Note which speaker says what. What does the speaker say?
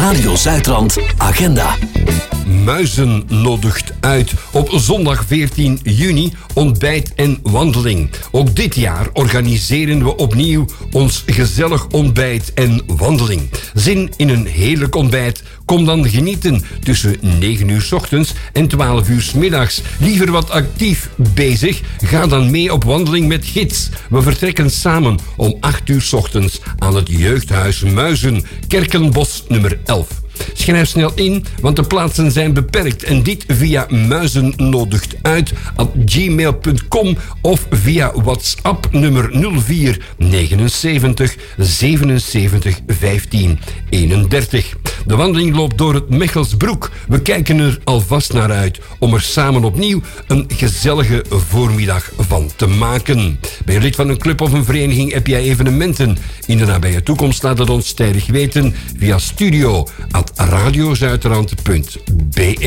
Speaker 1: Radio Zuidrand Agenda.
Speaker 2: Muizen nodigt uit op zondag 14 juni ontbijt en wandeling. Ook dit jaar organiseren we opnieuw ons gezellig ontbijt en wandeling. Zin in een heerlijk ontbijt? Kom dan genieten tussen 9 uur 's ochtends en 12 uur 's middags. Liever wat actief bezig? Ga dan mee op wandeling met gids. We vertrekken samen om 8 uur 's ochtends aan het jeugdhuis Muizen, Kerkenbos nummer 11. Schrijf snel in, want de plaatsen zijn beperkt. En dit via muizennodichtuit@gmail.com of via WhatsApp nummer 04 79 77 15 31. De wandeling loopt door het Mechelsbroek. We kijken er alvast naar uit om er samen opnieuw een gezellige voormiddag van te maken. Ben je lid van een club of een vereniging? Heb jij evenementen in de nabije toekomst? Laat het ons tijdig weten via studio@radiozuidrand.be.